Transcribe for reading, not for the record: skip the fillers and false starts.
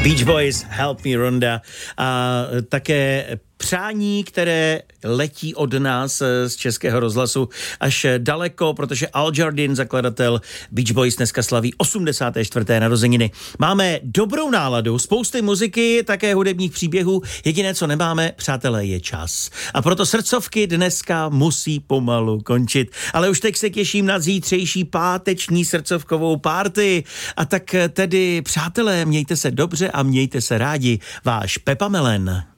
Beach Boys, Help Me Rhonda a také přání, které letí od nás z Českého rozhlasu až daleko, protože Al Jardin, zakladatel Beach Boys, dneska slaví 84. narozeniny. Máme dobrou náladu, spousty muziky, také hudebních příběhů. Jediné, co nemáme, přátelé, je čas. A proto srdcovky dneska musí pomalu končit. Ale už teď se těším na zítřejší páteční srdcovkovou party. A tak tedy, přátelé, mějte se dobře a mějte se rádi. Váš Pepa Melen.